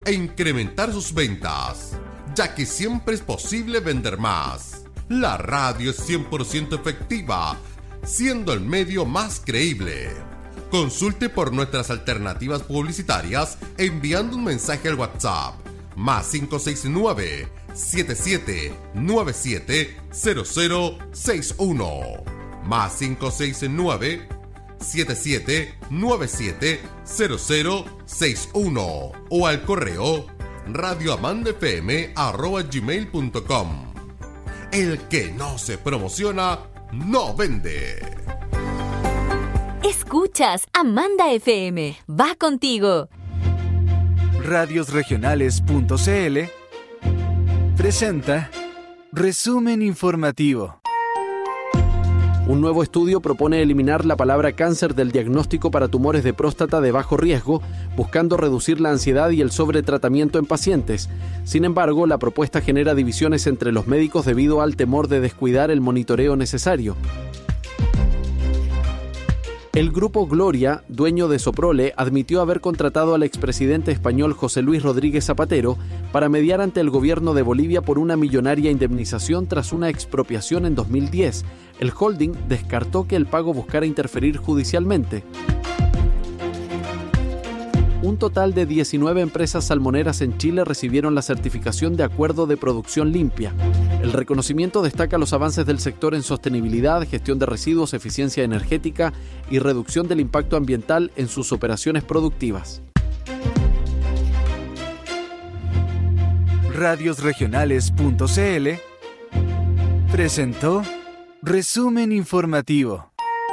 e incrementar sus ventas, ya que siempre es posible vender más. La radio es 100% efectiva, siendo el medio más creíble. Consulte por nuestras alternativas publicitarias enviando un mensaje al WhatsApp más 569-7797-0061 más 569-7797-0061 o al correo radioamandafm@gmail.com. El que no se promociona, no vende. Escuchas Amanda FM. Va contigo. Radiosregionales.cl presenta Resumen Informativo. Un nuevo estudio propone eliminar la palabra cáncer del diagnóstico para tumores de próstata de bajo riesgo, buscando reducir la ansiedad y el sobretratamiento en pacientes. Sin embargo, la propuesta genera divisiones entre los médicos debido al temor de descuidar el monitoreo necesario. El grupo Gloria, dueño de Soprole, admitió haber contratado al expresidente español José Luis Rodríguez Zapatero para mediar ante el gobierno de Bolivia por una millonaria indemnización tras una expropiación en 2010. El holding descartó que el pago buscara interferir judicialmente. Un total de 19 empresas salmoneras en Chile recibieron la certificación de Acuerdo de Producción Limpia. El reconocimiento destaca los avances del sector en sostenibilidad, gestión de residuos, eficiencia energética y reducción del impacto ambiental en sus operaciones productivas. Radiosregionales.cl presentó Resumen Informativo.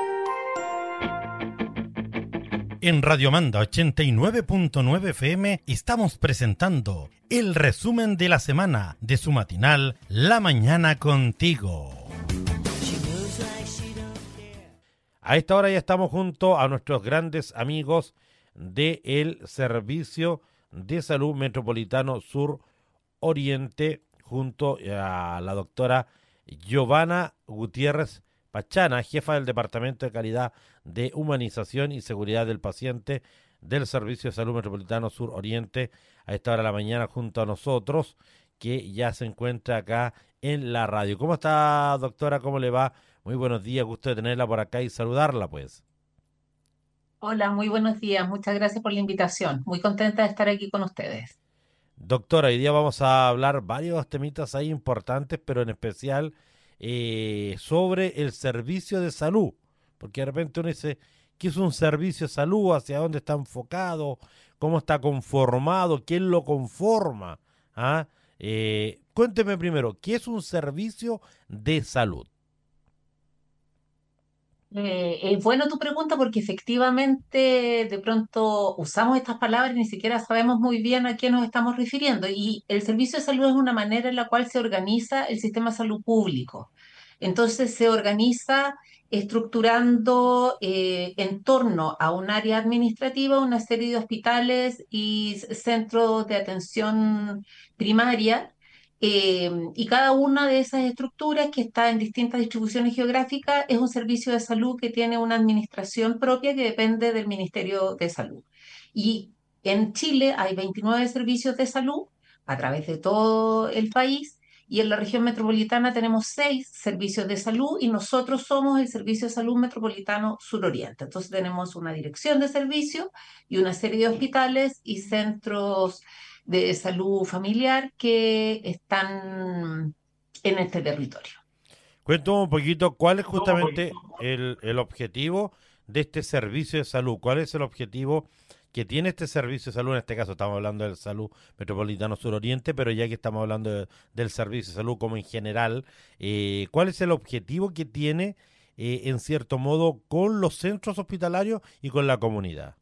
En Radio Amanda 89.9 FM estamos presentando el resumen de la semana de su matinal La Mañana Contigo. A esta hora ya estamos junto a nuestros grandes amigos del Servicio de Salud Metropolitano Sur Oriente, junto a la doctora Giovanna Gutiérrez Pachana, jefa del Departamento de Calidad de Humanización y Seguridad del Paciente del Servicio de Salud Metropolitano Sur Oriente, a esta hora de la mañana junto a nosotros, que ya se encuentra acá en la radio. ¿Cómo está, doctora? ¿Cómo le va? Muy buenos días, gusto de tenerla por acá y saludarla, pues. Hola, muy buenos días. Muchas gracias por la invitación. Muy contenta de estar aquí con ustedes. Doctora, hoy día vamos a hablar varios temitas ahí importantes, pero en especial sobre el servicio de salud, porque de repente uno dice, ¿qué es un servicio de salud? ¿Hacia dónde está enfocado? ¿Cómo está conformado? ¿Quién lo conforma? Cuénteme primero, ¿qué es un servicio de salud? Es bueno tu pregunta porque efectivamente de pronto usamos estas palabras y ni siquiera sabemos muy bien a qué nos estamos refiriendo. Y el servicio de salud es una manera en la cual se organiza el sistema de salud público. Entonces se organiza estructurando en torno a un área administrativa una serie de hospitales y centros de atención primaria. Y cada una de esas estructuras que está en distintas distribuciones geográficas es un servicio de salud que tiene una administración propia que depende del Ministerio de Salud. Y en Chile hay 29 servicios de salud a través de todo el país y en la región metropolitana tenemos 6 servicios de salud y nosotros somos el Servicio de Salud Metropolitano Suroriente. Entonces tenemos una dirección de servicio y una serie de hospitales y centros de salud familiar que están en este territorio. Cuéntame un poquito cuál es justamente el objetivo de este servicio de salud. ¿Cuál es el objetivo que tiene este servicio de salud? En este caso estamos hablando del Salud Metropolitano Sur Oriente, pero ya que estamos hablando del servicio de salud como en general, ¿cuál es el objetivo que tiene en cierto modo con los centros hospitalarios y con la comunidad?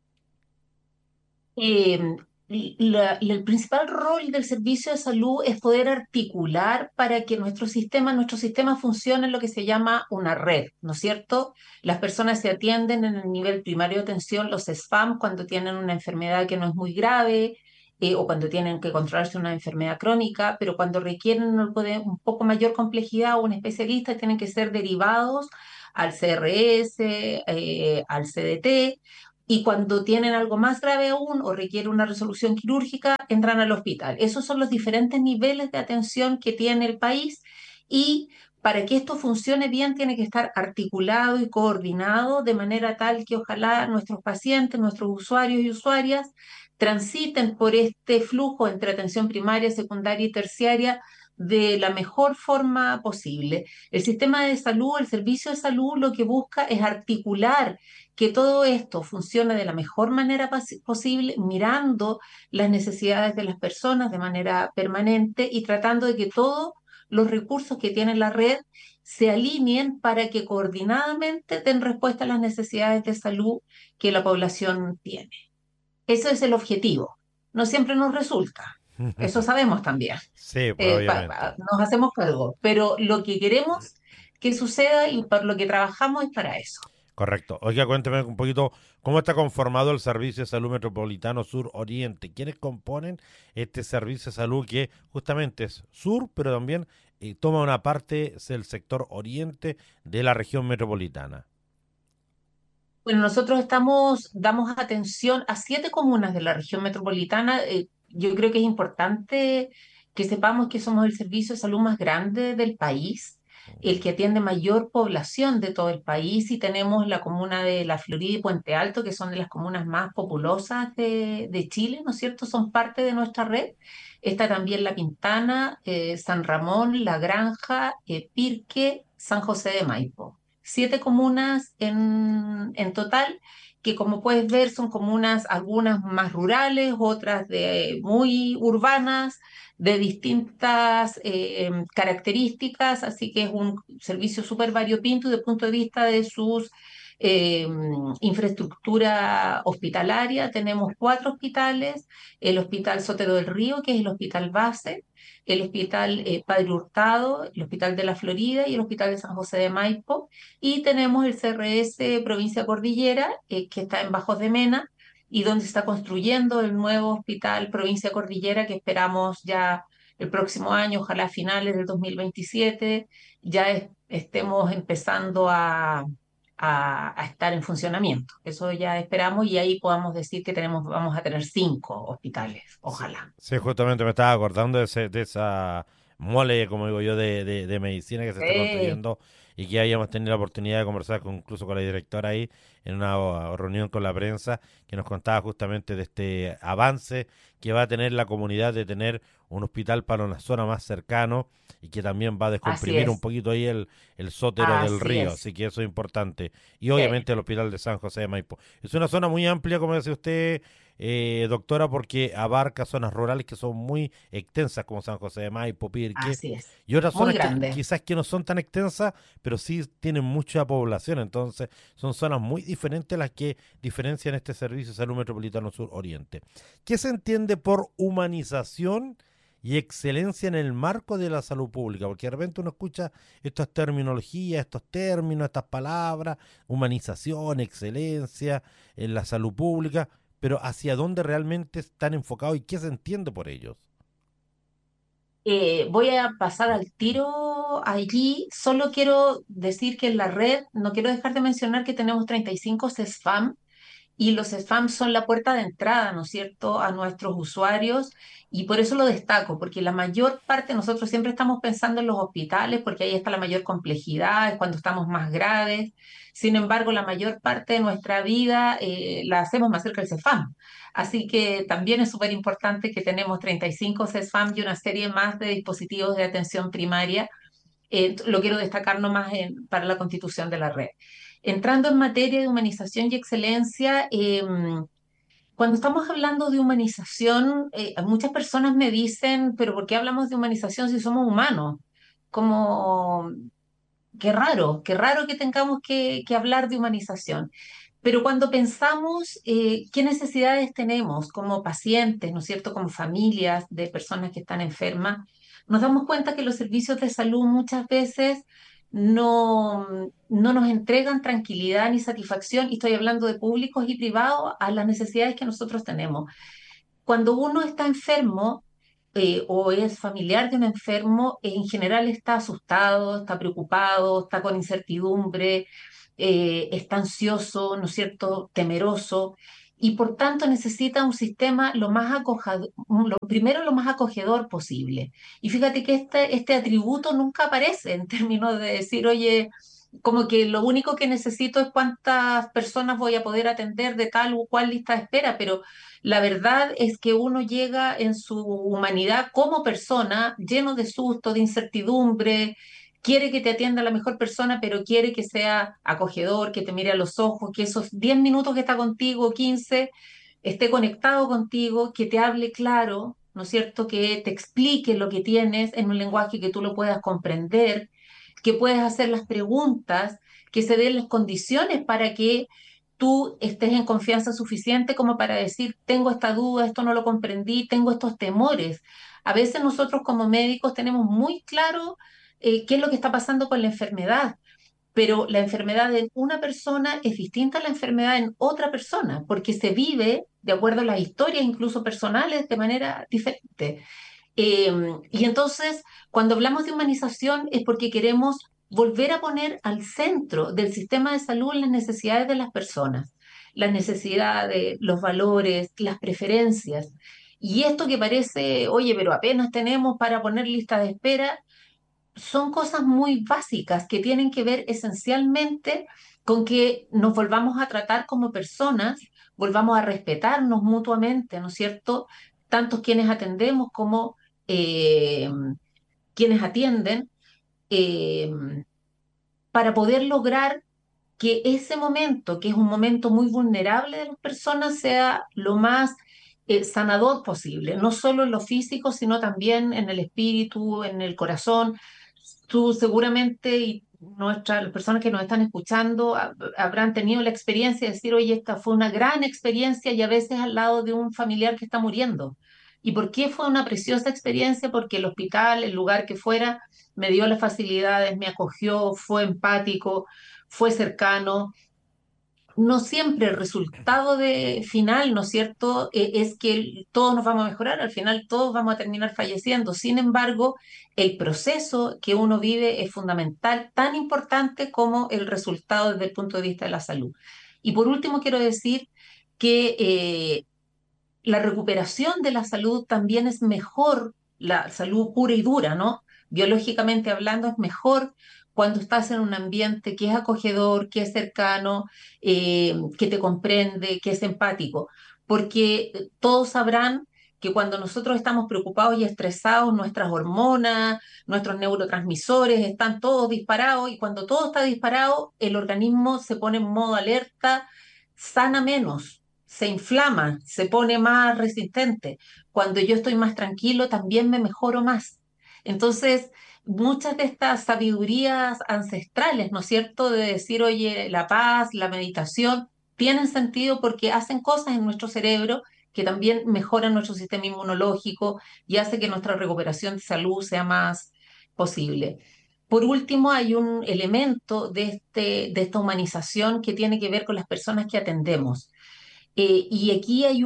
El principal rol del servicio de salud es poder articular para que nuestro sistema funcione en lo que se llama una red, ¿no es cierto? Las personas se atienden en el nivel primario de atención, los SPAM, cuando tienen una enfermedad que no es muy grave o cuando tienen que controlarse una enfermedad crónica, pero cuando requieren un poco mayor complejidad o un especialista, tienen que ser derivados al CRS, al CDT y cuando tienen algo más grave aún o requiere una resolución quirúrgica, entran al hospital. Esos son los diferentes niveles de atención que tiene el país y para que esto funcione bien tiene que estar articulado y coordinado de manera tal que ojalá nuestros pacientes, nuestros usuarios y usuarias transiten por este flujo entre atención primaria, secundaria y terciaria de la mejor forma posible. El sistema de salud, el servicio de salud, lo que busca es articular que todo esto funcione de la mejor manera posible, mirando las necesidades de las personas de manera permanente y tratando de que todos los recursos que tiene la red se alineen para que coordinadamente den respuesta a las necesidades de salud que la población tiene. Ese es el objetivo. No siempre nos resulta, eso sabemos también. Sí, pues obviamente. Nos hacemos cargo, pero lo que queremos que suceda y por lo que trabajamos es para eso. Correcto. Oiga, cuénteme un poquito cómo está conformado el Servicio de Salud Metropolitano Sur Oriente. ¿Quiénes componen este Servicio de Salud que justamente es sur, pero también toma una parte del sector oriente de la región metropolitana? Bueno, nosotros damos atención a 7 comunas de la región metropolitana. Yo creo que es importante que sepamos que somos el servicio de salud más grande del país, el que atiende mayor población de todo el país, y tenemos la comuna de La Florida y Puente Alto, que son de las comunas más populosas de Chile, ¿no es cierto? Son parte de nuestra red. Está también La Pintana, San Ramón, La Granja, Pirque, San José de Maipo. 7 comunas en total, que como puedes ver son comunas, algunas más rurales, otras muy urbanas, de distintas características, así que es un servicio súper variopinto desde el punto de vista de sus eh, infraestructura hospitalaria. Tenemos 4 hospitales: el Hospital Sotero del Río, que es el hospital base, el Hospital Padre Hurtado, el Hospital de la Florida y el Hospital de San José de Maipo, y tenemos el CRS Provincia Cordillera, que está en Bajos de Mena, y donde se está construyendo el nuevo Hospital Provincia Cordillera, que esperamos ya el próximo año, ojalá a finales del 2027, ya estemos empezando a estar en funcionamiento. Eso ya esperamos y ahí podamos decir que vamos a tener 5 hospitales, Sí, ojalá. sí, justamente me estaba acordando de esa mole, como digo yo, de medicina que se está Sí, construyendo y que hayamos tenido la oportunidad de conversar incluso con la directora ahí en una reunión con la prensa que nos contaba justamente de este avance que va a tener la comunidad de tener un hospital para una zona más cercano y que también va a así descomprimir un es, poquito ahí el sótero del así río, es. así que eso es importante. Y Sí, obviamente el hospital de San José de Maipo. Es una zona muy amplia, como decía usted, doctora, porque abarca zonas rurales que son muy extensas, como San José de Maipo, Pirque, así es. y otras Muy zonas que grande. quizás que no son tan extensas, pero sí tienen mucha población, entonces son zonas muy diferentes las que diferencian este Servicio de Salud Metropolitano Sur Oriente. ¿Qué se entiende por humanización y excelencia en el marco de la salud pública? Porque de repente uno escucha estas terminologías, estos términos, estas palabras, humanización, excelencia en la salud pública, pero ¿hacia dónde realmente están enfocados y qué se entiende por ellos? Voy a pasar al tiro allí. Solo quiero decir que en la red, no quiero dejar de mencionar que tenemos 35 CESFAM, y los spams son la puerta de entrada, ¿no es cierto?, a nuestros usuarios, y por eso lo destaco, porque la mayor parte, nosotros siempre estamos pensando en los hospitales, porque ahí está la mayor complejidad, es cuando estamos más graves. Sin embargo, la mayor parte de nuestra vida la hacemos más cerca del CEFAM. Así que también es súper importante que tenemos 35 CEFAM y una serie más de dispositivos de atención primaria. Lo quiero destacar nomás para la constitución de la red. Entrando en materia de humanización y excelencia, cuando estamos hablando de humanización, muchas personas me dicen, pero ¿por qué hablamos de humanización si somos humanos? Como, qué raro que tengamos que hablar de humanización. Pero cuando pensamos qué necesidades tenemos como pacientes, ¿no es cierto?, como familias de personas que están enfermas, nos damos cuenta que los servicios de salud muchas veces no nos entregan tranquilidad ni satisfacción, y estoy hablando de públicos y privados, a las necesidades que nosotros tenemos. Cuando uno está enfermo, o es familiar de un enfermo, en general está asustado, está preocupado, está con incertidumbre, está ansioso, ¿no es cierto?, temeroso, y por tanto necesita un sistema primero lo más acogedor posible. Y fíjate que este atributo nunca aparece en términos de decir, oye, como que lo único que necesito es cuántas personas voy a poder atender de tal o cual lista de espera, pero la verdad es que uno llega en su humanidad como persona, lleno de susto, de incertidumbre, quiere que te atienda la mejor persona, pero quiere que sea acogedor, que te mire a los ojos, que esos 10 minutos que está contigo, 15, esté conectado contigo, que te hable claro, ¿no es cierto? Que te explique lo que tienes en un lenguaje que tú lo puedas comprender, que puedas hacer las preguntas, que se den las condiciones para que tú estés en confianza suficiente como para decir, tengo esta duda, esto no lo comprendí, tengo estos temores. A veces nosotros como médicos tenemos muy claro qué es lo que está pasando con la enfermedad, pero la enfermedad en una persona es distinta a la enfermedad en otra persona, porque se vive de acuerdo a las historias, incluso personales, de manera diferente. Eh, y entonces, cuando hablamos de humanización es porque queremos volver a poner al centro del sistema de salud las necesidades de las personas, las necesidades, los valores, las preferencias. Y esto que parece, oye, pero apenas tenemos para poner lista de espera, son cosas muy básicas que tienen que ver esencialmente con que nos volvamos a tratar como personas, volvamos a respetarnos mutuamente, ¿no es cierto? Tanto quienes atendemos como eh, quienes atienden, eh, para poder lograr que ese momento, que es un momento muy vulnerable de las personas, sea lo más sanador posible, no solo en lo físico, sino también en el espíritu, en el corazón. Tú seguramente y las personas que nos están escuchando habrán tenido la experiencia de decir, oye, esta fue una gran experiencia y a veces al lado de un familiar que está muriendo. ¿Y por qué fue una preciosa experiencia? Porque el hospital, el lugar que fuera, me dio las facilidades, me acogió, fue empático, fue cercano. No siempre el resultado final, ¿no es cierto?, es que todos nos vamos a mejorar, al final todos vamos a terminar falleciendo. Sin embargo, el proceso que uno vive es fundamental, tan importante como el resultado desde el punto de vista de la salud. Y por último, quiero decir que la recuperación de la salud también es mejor, la salud pura y dura, ¿no? Biológicamente hablando, es mejor cuando estás en un ambiente que es acogedor, que es cercano, que te comprende, que es empático, porque todos sabrán que cuando nosotros estamos preocupados y estresados, nuestras hormonas, nuestros neurotransmisores están todos disparados, y cuando todo está disparado, el organismo se pone en modo alerta, sana menos, se inflama, se pone más resistente. Cuando yo estoy más tranquilo, también me mejoro más. Entonces, muchas de estas sabidurías ancestrales, ¿no es cierto?, de decir, oye, la paz, la meditación, tienen sentido porque hacen cosas en nuestro cerebro que también mejoran nuestro sistema inmunológico y hace que nuestra recuperación de salud sea más posible. Por último, hay un elemento de esta humanización que tiene que ver con las personas que atendemos. Y aquí hay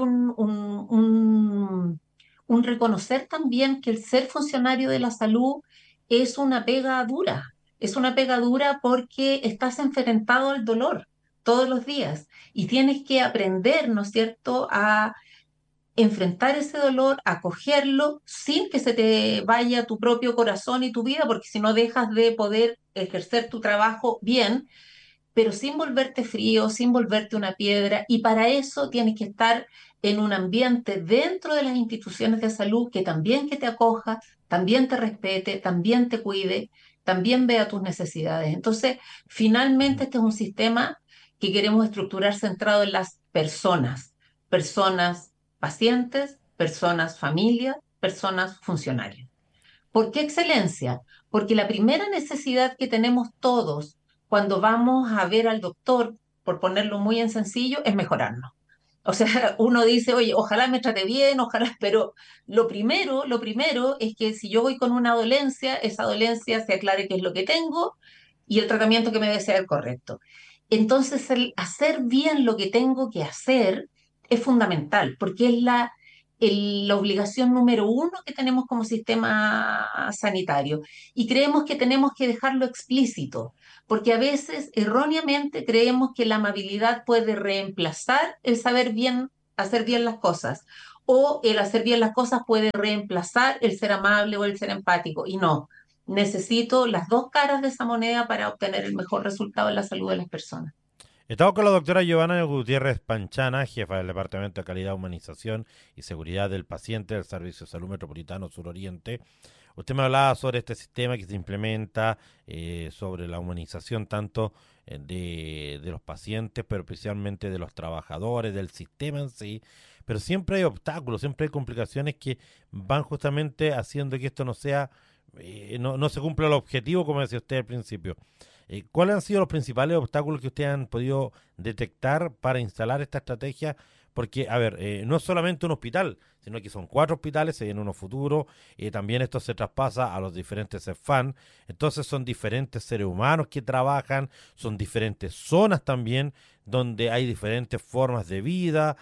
un reconocer también que el ser funcionario de la salud es una pega dura. Es una pega dura porque estás enfrentado al dolor todos los días y tienes que aprender, ¿no es cierto?, a enfrentar ese dolor, acogerlo sin que se te vaya tu propio corazón y tu vida, porque si no dejas de poder ejercer tu trabajo bien, pero sin volverte frío, sin volverte una piedra, y para eso tienes que estar en un ambiente dentro de las instituciones de salud que te acoja, también te respete, también te cuide, también vea tus necesidades. Entonces, finalmente este es un sistema que queremos estructurar centrado en las personas, personas pacientes, personas familia, personas funcionarios. ¿Por qué excelencia? Porque la primera necesidad que tenemos todos cuando vamos a ver al doctor, por ponerlo muy en sencillo, es mejorarnos. O sea, uno dice, oye, ojalá me trate bien, ojalá, pero lo primero es que si yo voy con una dolencia, esa dolencia se aclare qué es lo que tengo y el tratamiento que me debe ser el correcto. Entonces, el hacer bien lo que tengo que hacer es fundamental, porque es la obligación número uno que tenemos como sistema sanitario. Y creemos que tenemos que dejarlo explícito, porque a veces erróneamente creemos que la amabilidad puede reemplazar el saber bien, hacer bien las cosas, o el hacer bien las cosas puede reemplazar el ser amable o el ser empático, y no. Necesito las dos caras de esa moneda para obtener el mejor resultado en la salud de las personas. Estamos con la doctora Giovanna Gutiérrez Panchana, jefa del Departamento de Calidad, Humanización y Seguridad del Paciente del Servicio de Salud Metropolitano Suroriente. Usted me hablaba sobre este sistema que se implementa, sobre la humanización tanto de los pacientes, pero especialmente de los trabajadores, del sistema en sí. Pero siempre hay obstáculos, siempre hay complicaciones que van justamente haciendo que esto no sea, no se cumpla el objetivo, como decía usted al principio. ¿Cuáles han sido los principales obstáculos que ustedes han podido detectar para instalar esta estrategia? Porque, a ver, no es solamente un hospital, sino que son 4 hospitales, se viene uno futuro, también esto se traspasa a los diferentes CEFAN, entonces son diferentes seres humanos que trabajan, son diferentes zonas también, donde hay diferentes formas de vida,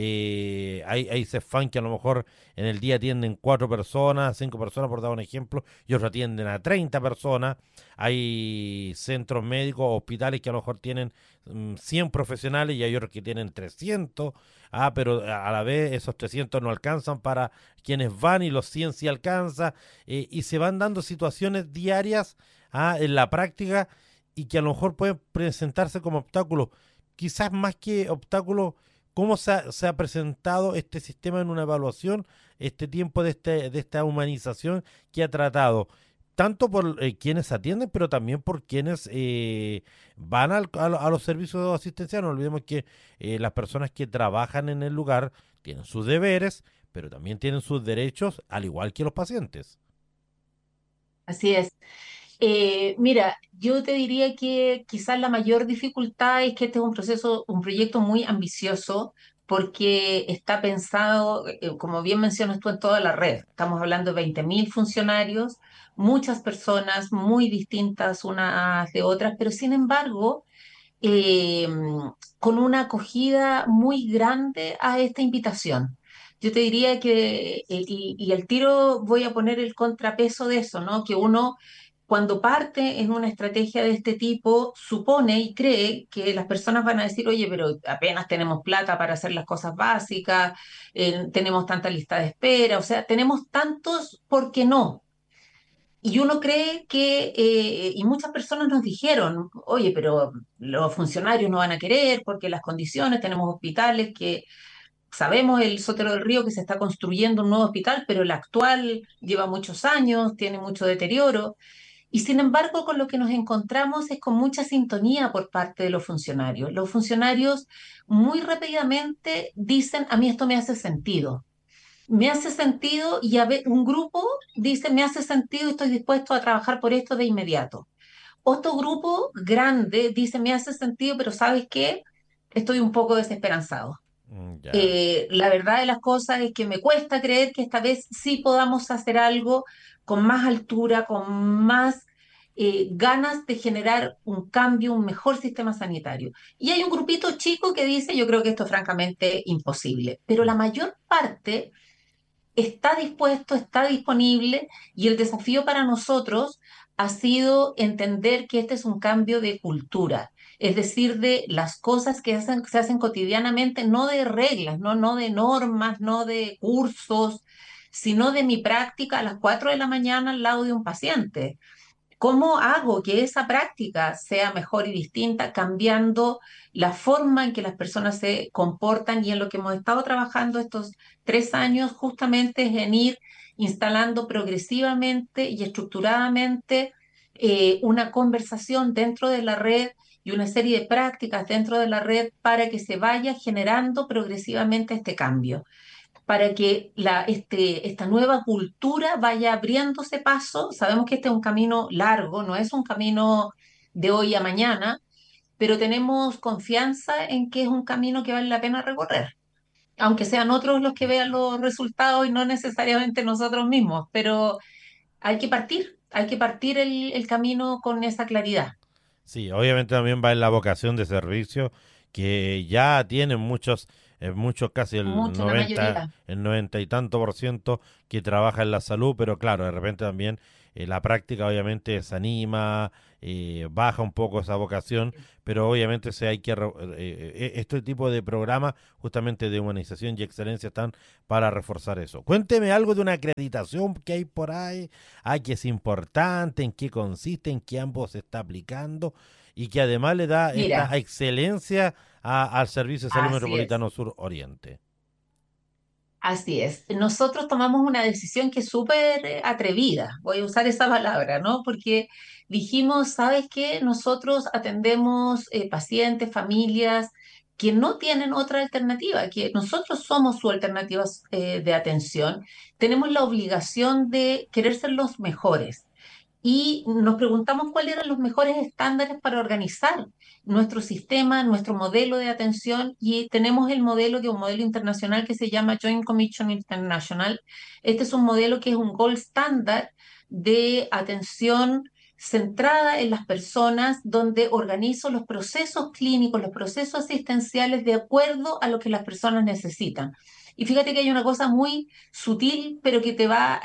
hay CEFAN que a lo mejor en el día atienden 4 personas, 5 personas, por dar un ejemplo, y otros atienden a 30 personas, hay centros médicos, hospitales que a lo mejor tienen 100 profesionales y hay otros que tienen 300, pero a la vez esos 300 no alcanzan para quienes van y los 100 sí alcanza, y se van dando situaciones diarias en la práctica y que a lo mejor pueden presentarse como obstáculos. Quizás más que obstáculos, ¿cómo se ha presentado este sistema en una evaluación, este tiempo de esta humanización que ha tratado? Tanto por quienes atienden, pero también por quienes van a los servicios asistenciales. No olvidemos que las personas que trabajan en el lugar tienen sus deberes, pero también tienen sus derechos, al igual que los pacientes. Así es. Mira, yo te diría que quizás la mayor dificultad es que este es un proceso, un proyecto muy ambicioso porque está pensado, como bien mencionas tú, en toda la red. Estamos hablando de 20.000 funcionarios, muchas personas muy distintas unas de otras, pero sin embargo, eh, con una acogida muy grande a esta invitación. Yo te diría que, y el tiro voy a poner el contrapeso de eso, ¿no? Que uno cuando parte en una estrategia de este tipo, supone y cree que las personas van a decir, oye, pero apenas tenemos plata para hacer las cosas básicas, tenemos tanta lista de espera, o sea, tenemos tantos, ¿por qué no? Y uno cree que, y muchas personas nos dijeron, oye, pero los funcionarios no van a querer porque las condiciones, tenemos hospitales que sabemos el Sotero del Río que se está construyendo un nuevo hospital, pero el actual lleva muchos años, tiene mucho deterioro. Y sin embargo, con lo que nos encontramos es con mucha sintonía por parte de los funcionarios. Los funcionarios muy rápidamente dicen, a mí esto me hace sentido. Me hace sentido y un grupo dice, me hace sentido y estoy dispuesto a trabajar por esto de inmediato. Otro grupo grande dice, me hace sentido, pero ¿sabes qué? Estoy un poco desesperanzado. Ya. La verdad de las cosas es que me cuesta creer que esta vez sí podamos hacer algo con más altura, con más ganas de generar un cambio, un mejor sistema sanitario. Y hay un grupito chico que dice, yo creo que esto es francamente imposible, pero la mayor parte está dispuesto, está disponible y el desafío para nosotros ha sido entender que este es un cambio de cultura, es decir, de las cosas que se hacen cotidianamente, no de reglas, no de normas, no de cursos, sino de mi práctica a las 4 de la mañana al lado de un paciente. ¿Cómo hago que esa práctica sea mejor y distinta, cambiando la forma en que las personas se comportan? Y en lo que hemos estado trabajando estos 3 años justamente es en ir instalando progresivamente y estructuradamente una conversación dentro de la red y una serie de prácticas dentro de la red para que se vaya generando progresivamente este cambio, para que esta nueva cultura vaya abriéndose paso. Sabemos que este es un camino largo, no es un camino de hoy a mañana, pero tenemos confianza en que es un camino que vale la pena recorrer, aunque sean otros los que vean los resultados y no necesariamente nosotros mismos, pero hay que partir el camino con esa claridad. Sí, obviamente también va en la vocación de servicio que ya tienen muchos en muchos, casi mucho, la mayoría. el 90 y tanto por ciento que trabaja en la salud, pero claro, de repente también la práctica obviamente desanima, baja un poco esa vocación, pero obviamente hay que este tipo de programas justamente de humanización y excelencia están para reforzar eso. Cuénteme algo de una acreditación que hay por ahí, que es importante, en qué consiste, en qué ambos se está aplicando y que además le da Mira, esta excelencia al Servicio de Salud así es. Metropolitano Sur Oriente. Así es. Nosotros tomamos una decisión que es súper atrevida, voy a usar esa palabra, ¿no? Porque dijimos, ¿sabes qué? Nosotros atendemos pacientes, familias que no tienen otra alternativa, que nosotros somos su alternativa de atención. Tenemos la obligación de querer ser los mejores y nos preguntamos cuáles eran los mejores estándares para organizar nuestro sistema, nuestro modelo de atención, y tenemos el modelo que es un modelo internacional que se llama Joint Commission International. Este es un modelo que es un gold standard de atención centrada en las personas, donde organizo los procesos clínicos, los procesos asistenciales de acuerdo a lo que las personas necesitan. Y fíjate que hay una cosa muy sutil, pero que te va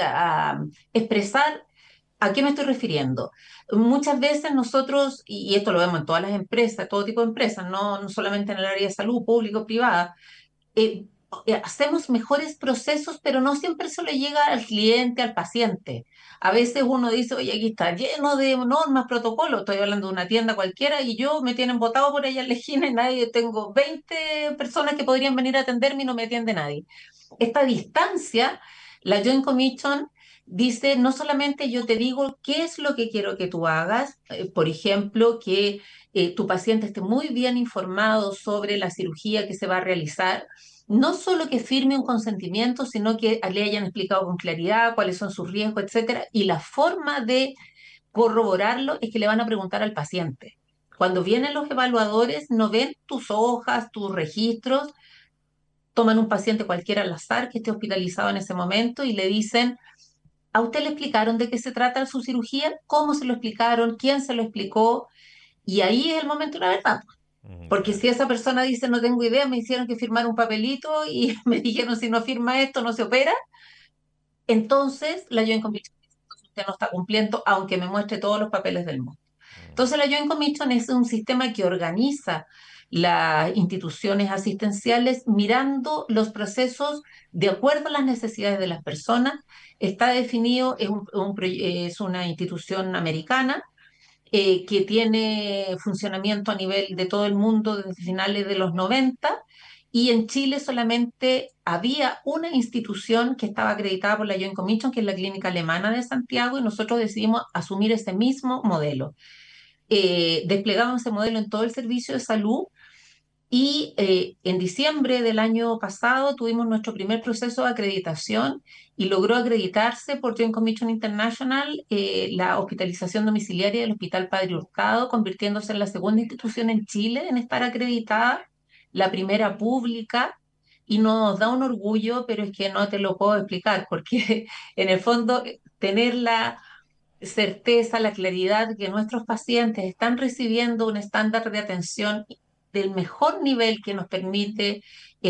a expresar ¿a qué me estoy refiriendo? Muchas veces nosotros, y esto lo vemos en todas las empresas, todo tipo de empresas, no solamente en el área de salud, público, privada, eh, hacemos mejores procesos, pero no siempre se le llega al cliente, al paciente. A veces uno dice, oye, aquí está lleno de normas, protocolos, estoy hablando de una tienda cualquiera y yo me tienen botado por allá en la esquina y nadie, tengo 20 personas que podrían venir a atenderme y no me atiende nadie. Esta distancia, la Joint Commission dice, no solamente yo te digo qué es lo que quiero que tú hagas, por ejemplo, que tu paciente esté muy bien informado sobre la cirugía que se va a realizar, no solo que firme un consentimiento, sino que le hayan explicado con claridad cuáles son sus riesgos, etcétera, y la forma de corroborarlo es que le van a preguntar al paciente. Cuando vienen los evaluadores, no ven tus hojas, tus registros, toman un paciente cualquiera al azar que esté hospitalizado en ese momento y le dicen, ¿a usted le explicaron de qué se trata su cirugía? ¿Cómo se lo explicaron? ¿Quién se lo explicó? Y ahí es el momento de la verdad. Porque Claro. si esa persona dice, no tengo idea, me hicieron que firmar un papelito y me dijeron, si no firma esto, no se opera, entonces la Joint Commission dice, entonces usted no está cumpliendo, aunque me muestre todos los papeles del mundo. Entonces la Joint Commission es un sistema que organiza las instituciones asistenciales mirando los procesos de acuerdo a las necesidades de las personas. Está definido, es una institución americana que tiene funcionamiento a nivel de todo el mundo desde finales de los 90, y en Chile solamente había una institución que estaba acreditada por la Joint Commission, que es la Clínica Alemana de Santiago, y nosotros decidimos asumir ese mismo modelo. Desplegamos ese modelo en todo el servicio de salud y en diciembre del año pasado tuvimos nuestro primer proceso de acreditación y logró acreditarse por Joint Commission International la hospitalización domiciliaria del Hospital Padre Hurtado, convirtiéndose en la segunda institución en Chile en estar acreditada, la primera pública, y nos da un orgullo, pero es que no te lo puedo explicar, porque en el fondo tener la certeza, la claridad que nuestros pacientes están recibiendo un estándar de atención del mejor nivel que nos permite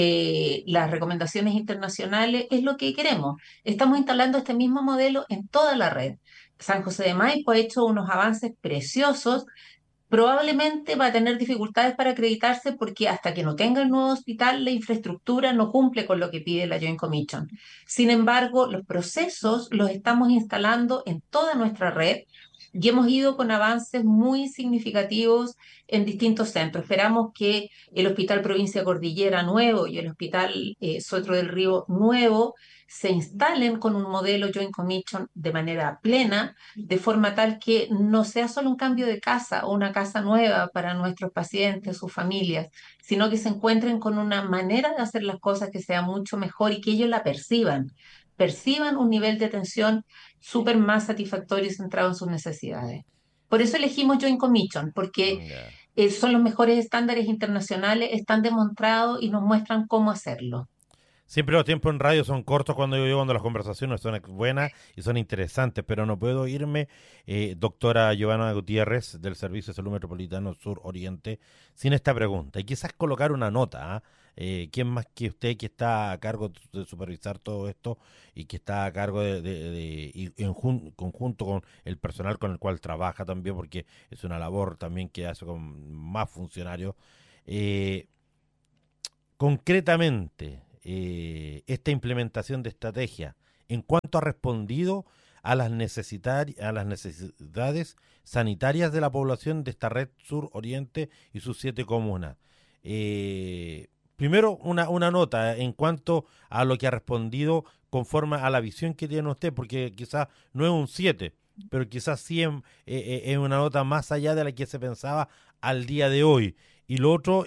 las recomendaciones internacionales, es lo que queremos. Estamos instalando este mismo modelo en toda la red. San José de Maipo ha hecho unos avances preciosos. Probablemente va a tener dificultades para acreditarse porque hasta que no tenga el nuevo hospital, la infraestructura no cumple con lo que pide la Joint Commission. Sin embargo, los procesos los estamos instalando en toda nuestra red y hemos ido con avances muy significativos en distintos centros. Esperamos que el Hospital Provincia Cordillera Nuevo y el Hospital Sotro del Río Nuevo se instalen con un modelo Joint Commission de manera plena, de forma tal que no sea solo un cambio de casa o una casa nueva para nuestros pacientes, sus familias, sino que se encuentren con una manera de hacer las cosas que sea mucho mejor y que ellos la perciban un nivel de atención súper más satisfactorio y centrado en sus necesidades. Por eso elegimos Joint Commission, porque Ya. son los mejores estándares internacionales, están demostrados y nos muestran cómo hacerlo. Siempre los tiempos en radio son cortos cuando las conversaciones son buenas y son interesantes, pero no puedo irme, doctora Giovanna Gutiérrez, del Servicio de Salud Metropolitano Sur Oriente, sin esta pregunta. Y quizás colocar una nota ¿Quién más que usted que está a cargo de supervisar todo esto y que está a cargo y conjunto con el personal con el cual trabaja también, porque es una labor también que hace con más funcionarios? Eh, Concretamente, esta implementación de estrategia, ¿en cuánto ha respondido a a las necesidades sanitarias de la población de esta red sur-oriente y sus 7 comunas? Eh, Primero, una nota en cuanto a lo que ha respondido conforme a la visión que tiene usted, porque quizás no es un 7, pero quizás sí es una nota más allá de la que se pensaba al día de hoy. Y lo otro,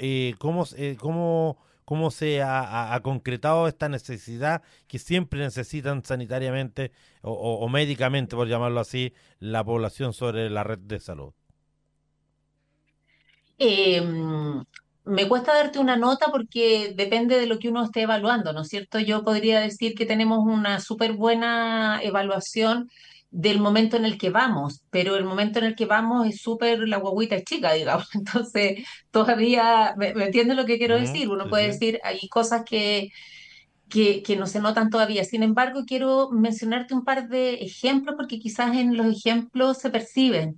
cómo se ha concretado esta necesidad que siempre necesitan sanitariamente o médicamente, por llamarlo así, la población sobre la red de salud. Eh, Me cuesta darte una nota porque depende de lo que uno esté evaluando, ¿no es cierto? Yo podría decir que tenemos una súper buena evaluación del momento en el que vamos, pero el momento en el que vamos es súper, la guagüita es chica, digamos. Entonces, todavía, ¿me entiendes lo que quiero Ujú, decir? Uno sí, puede sí. decir, hay cosas que no se notan todavía. Sin embargo, quiero mencionarte un par de ejemplos porque quizás en los ejemplos se perciben.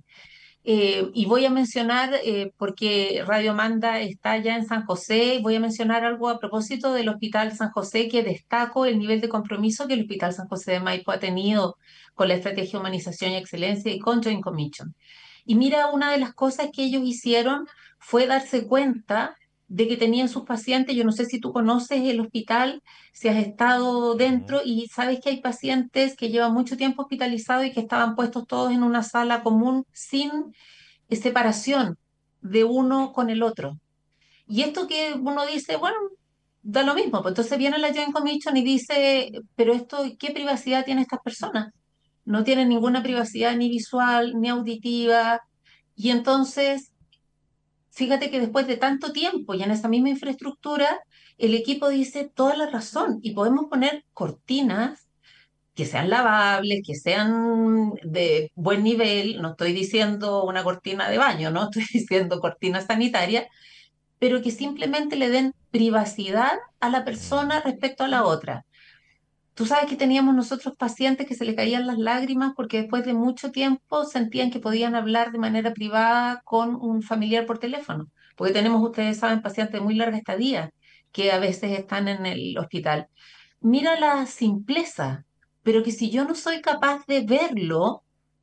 Y voy a mencionar, porque Radio Manda está ya en San José, y voy a mencionar algo a propósito del Hospital San José, que destaco el nivel de compromiso que el Hospital San José de Maipo ha tenido con la estrategia de humanización y excelencia y con Joint Commission. Y mira, una de las cosas que ellos hicieron fue darse cuenta de que tenían sus pacientes. Yo no sé si tú conoces el hospital, si has estado Ujú, dentro y sabes que hay pacientes que llevan mucho tiempo hospitalizados y que estaban puestos todos en una sala común sin separación de uno con el otro. Y esto que uno dice, bueno, da lo mismo. Pues entonces viene la Joint Commission y dice, pero esto, ¿qué privacidad tienen estas personas? No tienen ninguna privacidad ni visual ni auditiva. Y entonces, fíjate que después de tanto tiempo y en esa misma infraestructura, el equipo dice toda la razón y podemos poner cortinas que sean lavables, que sean de buen nivel. No estoy diciendo una cortina de baño, no estoy diciendo cortina sanitaria, pero que simplemente le den privacidad a la mm, persona respecto a la otra. Tú sabes que teníamos nosotros pacientes que se le caían las lágrimas porque después de mucho tiempo sentían que podían hablar de manera privada con un familiar por teléfono, porque tenemos, ustedes saben, pacientes de muy larga estadía que a veces están en el hospital. Mira la simpleza, pero que si yo no soy capaz de verlo,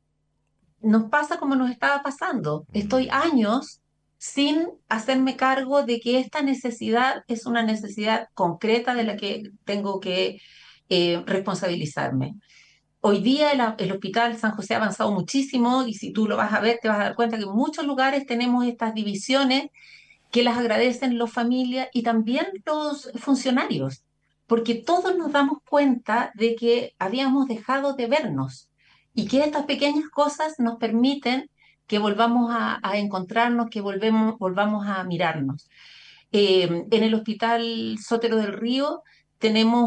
nos pasa como nos estaba pasando. Estoy mm, años sin hacerme cargo de que esta necesidad es una necesidad concreta de la que tengo que responsabilizarme. Hoy día el Hospital San José ha avanzado muchísimo y si tú lo vas a ver te vas a dar cuenta que en muchos lugares tenemos estas divisiones que las agradecen los familias y también los funcionarios, porque todos nos damos cuenta de que habíamos dejado de vernos y que estas pequeñas cosas nos permiten que volvamos a encontrarnos, que volvamos a mirarnos. En el Hospital Sotero del Río tenemos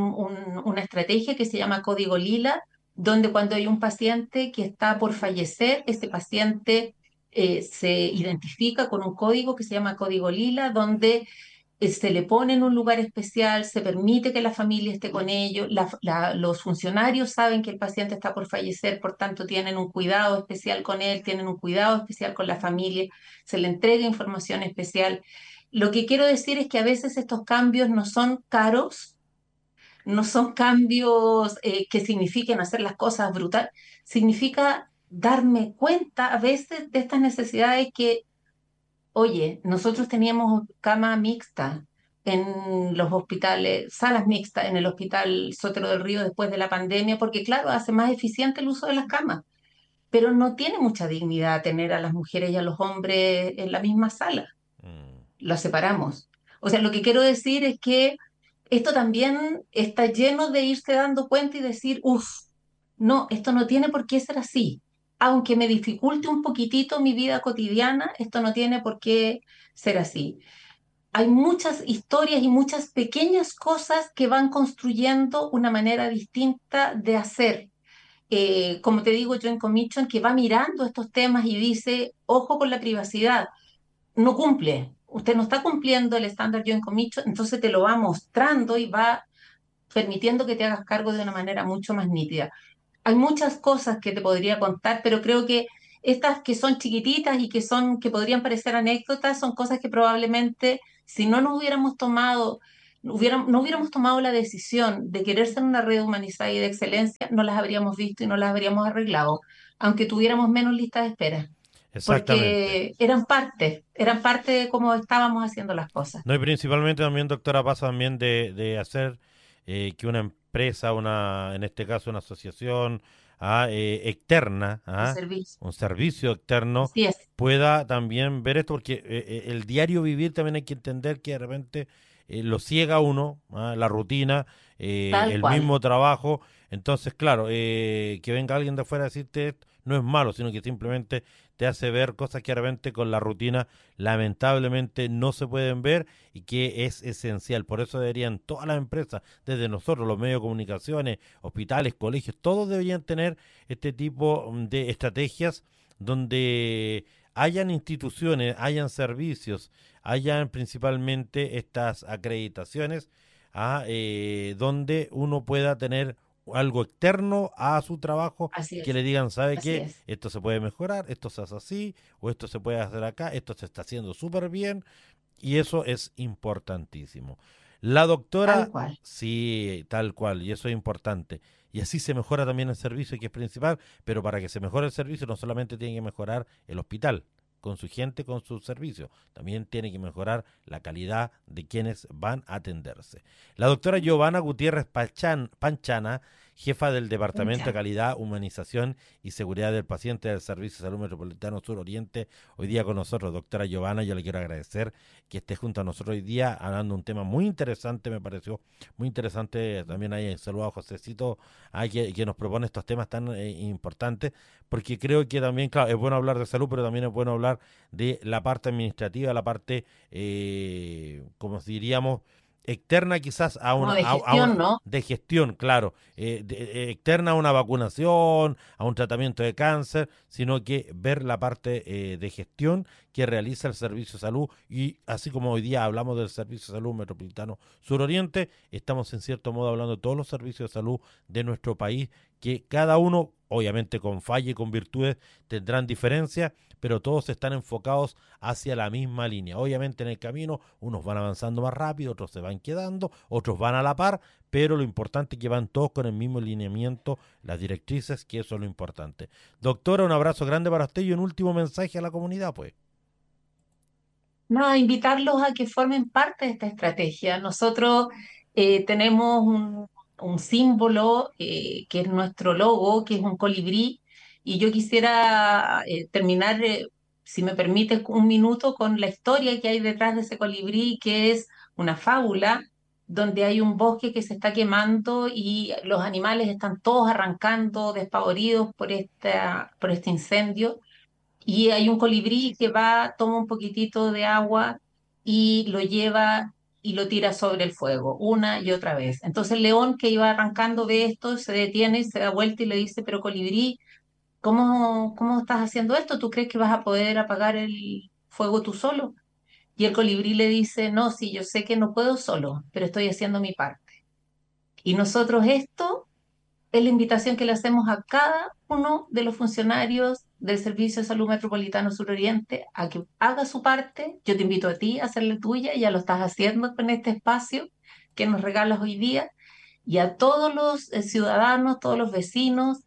una estrategia que se llama Código Lila, donde cuando hay un paciente que está por fallecer, ese paciente se identifica con un código que se llama Código Lila, donde se le pone en un lugar especial, se permite que la familia esté con ellos, los funcionarios saben que el paciente está por fallecer, por tanto tienen un cuidado especial con él, tienen un cuidado especial con la familia, se le entrega información especial. Lo que quiero decir es que a veces estos cambios no son caros, no son cambios que signifiquen hacer las cosas brutal, significa darme cuenta a veces de estas necesidades que, oye, nosotros teníamos cama mixta en los hospitales, salas mixtas en el Hospital Sotero del Río después de la pandemia, porque claro, hace más eficiente el uso de las camas, pero no tiene mucha dignidad tener a las mujeres y a los hombres en la misma sala, mm. los separamos. O sea, lo que quiero decir es que esto también está lleno de irse dando cuenta y decir, uff, no, esto no tiene por qué ser así. Aunque me dificulte un poquitito mi vida cotidiana, esto no tiene por qué ser así. Hay muchas historias y muchas pequeñas cosas que van construyendo una manera distinta de hacer. Como te digo, John Commission, que va mirando estos temas y dice, ojo con la privacidad, no cumple. usted no está cumpliendo el estándar Joint Commission, entonces te lo va mostrando y va permitiendo que te hagas cargo de una manera mucho más nítida. Hay muchas cosas que te podría contar, pero creo que estas que son chiquititas y que podrían parecer anécdotas, son cosas que probablemente, si no nos hubiéramos tomado, no hubiéramos tomado la decisión de querer ser una red humanizada y de excelencia, no las habríamos visto y no las habríamos arreglado, aunque tuviéramos menos listas de espera. Exactamente. Porque eran parte de cómo estábamos haciendo las cosas. No, y principalmente también, doctora, pasa también de hacer que una empresa, en este caso una asociación externa, un servicio externo, Así es. pueda también ver esto, porque el diario vivir también hay que entender que de repente lo ciega a uno, la rutina, el cual. mismo trabajo. Entonces, claro, que venga alguien de afuera a decirte esto no es malo, sino que simplemente te hace ver cosas que de repente con la rutina lamentablemente no se pueden ver y que es esencial. Por eso deberían todas las empresas, desde nosotros, los medios de comunicaciones, hospitales, colegios, todos deberían tener este tipo de estrategias donde hayan instituciones, hayan servicios, hayan principalmente estas acreditaciones, donde uno pueda tener algo externo a su trabajo, que le digan, ¿sabe qué? Esto se puede mejorar, esto se hace así, o esto se puede hacer acá, esto se está haciendo súper bien, y eso es importantísimo. La doctora, Tal cual. sí, tal cual, y eso es importante. Y así se mejora también el servicio, que es principal, pero para que se mejore el servicio no solamente tiene que mejorar el hospital, con su gente, con sus servicios, también tiene que mejorar la calidad de quienes van a atenderse. La doctora Giovanna Gutiérrez Panchana, jefa del Departamento de Calidad, Humanización y Seguridad del Paciente del Servicio de Salud Metropolitano Sur Oriente, hoy día con nosotros. Doctora Giovanna, yo le quiero agradecer que esté junto a nosotros hoy día hablando un tema muy interesante, me pareció muy interesante. También hay saludo a Josecito, que nos propone estos temas tan importantes, porque creo que también, claro, es bueno hablar de salud, pero también es bueno hablar de la parte administrativa, la parte, como diríamos, externa quizás a una, de gestión, ¿no? De gestión, claro, externa a una vacunación, a un tratamiento de cáncer, sino que ver la parte de gestión que realiza el Servicio de Salud. Y así como hoy día hablamos del Servicio de Salud Metropolitano Sur Oriente, estamos en cierto modo hablando de todos los servicios de salud de nuestro país, que cada uno, obviamente con falla y con virtudes, tendrán diferencias, pero todos están enfocados hacia la misma línea. Obviamente en el camino unos van avanzando más rápido, otros se van quedando, otros van a la par, pero lo importante es que van todos con el mismo lineamiento, las directrices, que eso es lo importante. Doctora, un abrazo grande para usted y un último mensaje a la comunidad, pues. No, invitarlos a que formen parte de esta estrategia. Nosotros tenemos un símbolo que es nuestro logo, que es un colibrí, y yo quisiera terminar, si me permites, un minuto con la historia que hay detrás de ese colibrí, que es una fábula donde hay un bosque que se está quemando y los animales están todos arrancando despavoridos por este incendio. Y hay un colibrí que va, toma un poquitito de agua y lo lleva y lo tira sobre el fuego una y otra vez. Entonces el león, que iba arrancando, ve esto, se detiene, se da vuelta y le dice, pero colibrí, ¿cómo estás haciendo esto? ¿Tú crees que vas a poder apagar el fuego tú solo? Y el colibrí le dice, no, sí, yo sé que no puedo solo, pero estoy haciendo mi parte. Y nosotros esto es la invitación que le hacemos a cada uno de los funcionarios del Servicio de Salud Metropolitano Sur Oriente a que haga su parte. Yo te invito a ti a hacer la tuya, ya lo estás haciendo con este espacio que nos regalas hoy día, y a todos los ciudadanos, todos los vecinos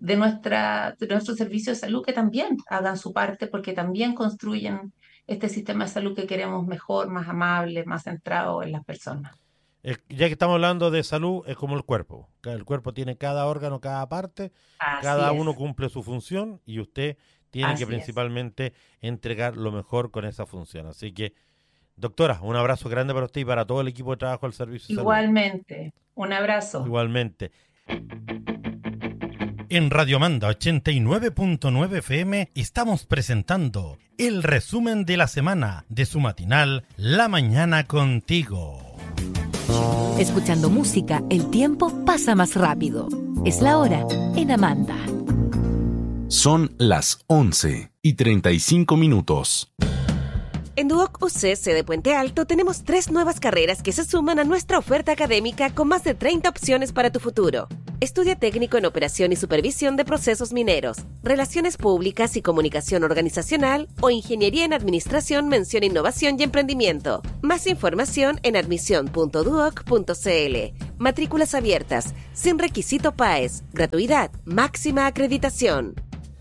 de nuestro servicio de salud que también hagan su parte, porque también construyen este sistema de salud que queremos mejor, más amable, más centrado en las personas. Ya que estamos hablando de salud, es como el cuerpo. El cuerpo tiene cada órgano, cada parte, cada uno cumple su función y usted tiene que principalmente entregar lo mejor con esa función. Así que, doctora, un abrazo grande para usted y para todo el equipo de trabajo del Servicio de Salud. Igualmente, un abrazo. Igualmente. En Radio Manda 89.9 FM estamos presentando el resumen de la semana de su matinal La Mañana Contigo. Escuchando música, el tiempo pasa más rápido. Es la hora en Amanda. Son las 11:35. En Duoc UC, sede Puente Alto, tenemos 3 nuevas carreras que se suman a nuestra oferta académica con más de 30 opciones para tu futuro. Estudia técnico en operación y supervisión de procesos mineros, relaciones públicas y comunicación organizacional o ingeniería en administración, mención innovación y emprendimiento. Más información en admisión.duoc.cl. Matrículas abiertas, sin requisito PAES, gratuidad, máxima acreditación.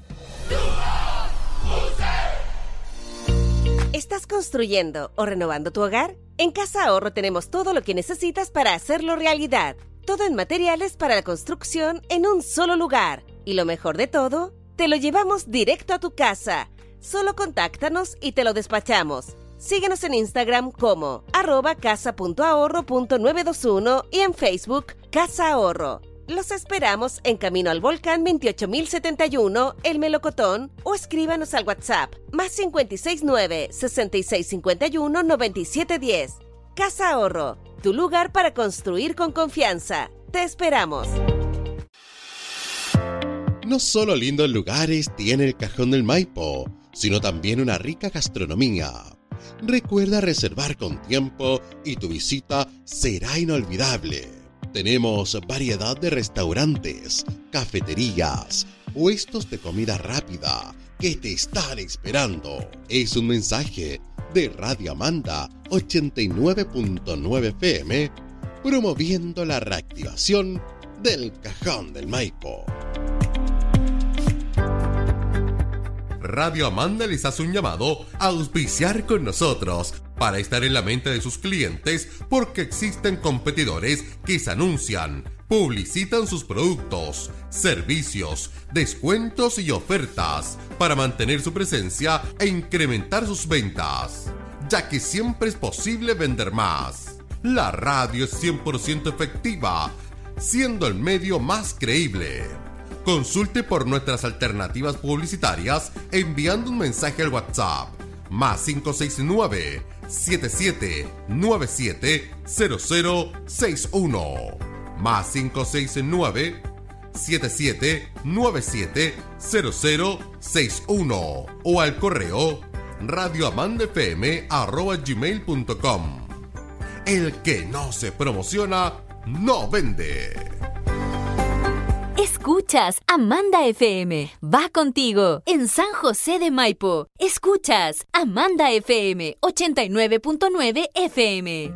¿Estás construyendo o renovando tu hogar? En Casa Ahorro tenemos todo lo que necesitas para hacerlo realidad. Todo en materiales para la construcción en un solo lugar. Y lo mejor de todo, te lo llevamos directo a tu casa. Solo contáctanos y te lo despachamos. Síguenos en Instagram como @casa.ahorro.921 y en Facebook Casa Ahorro. Los esperamos en Camino al Volcán 28071, El Melocotón, o escríbanos al WhatsApp +569 6651 9710. Casa Ahorro, tu lugar para construir con confianza. Te esperamos. No solo lindos lugares tiene el Cajón del Maipo, sino también una rica gastronomía. Recuerda reservar con tiempo y tu visita será inolvidable. Tenemos variedad de restaurantes, cafeterías, puestos de comida rápida que te están esperando. Es un mensaje de Radio Amanda 89.9 FM, promoviendo la reactivación del Cajón del Maipo. Radio Amanda les hace un llamado a auspiciar con nosotros para estar en la mente de sus clientes, porque existen competidores que se anuncian, publicitan sus productos, servicios, descuentos y ofertas para mantener su presencia e incrementar sus ventas, ya que siempre es posible vender más. La radio es 100% efectiva, siendo el medio más creíble. Consulte por nuestras alternativas publicitarias enviando un mensaje al WhatsApp +569 7797 0061 +569 7797 0061 o al correo radioamandafm@gmail.com. El que no se promociona no vende. Escuchas Amanda FM. Va contigo en San José de Maipo. Escuchas Amanda FM 89.9 FM.